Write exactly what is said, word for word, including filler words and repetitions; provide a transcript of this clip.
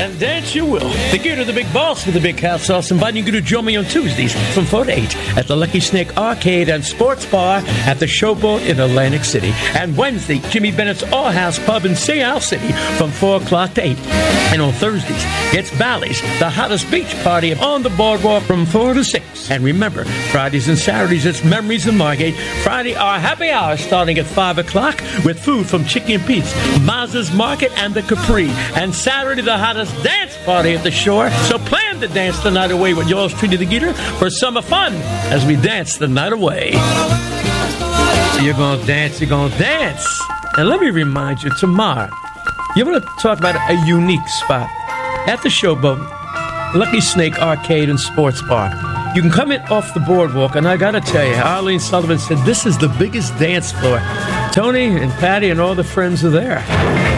And dance you will. The Gator, the big boss with the big house sauce, inviting you to join me on Tuesdays from four to eight at the Lucky Snake Arcade and Sports Bar at the Showboat in Atlantic City. And Wednesday, Jimmy Bennett's All House Pub in Seattle City from four o'clock to eight. And on Thursdays, it's Bally's, the hottest beach party on the boardwalk from four to six. And remember, Fridays and Saturdays, it's Memories in Margate. Friday, our happy hour starting at five o'clock with food from Chicken and Pete's, Maz's Market, and the Capri. And Saturday, the hottest dance party at the shore. So plan to dance the night away with yours truly, the Gator, for summer fun as we dance the night away. You're going to dance, you're going to dance. And let me remind you, tomorrow, you want to talk about a unique spot at the Showboat, Lucky Snake Arcade and Sports Bar. You can come in off the boardwalk, and I got to tell you, Arlene Sullivan said this is the biggest dance floor. Tony and Patty and all the friends are there.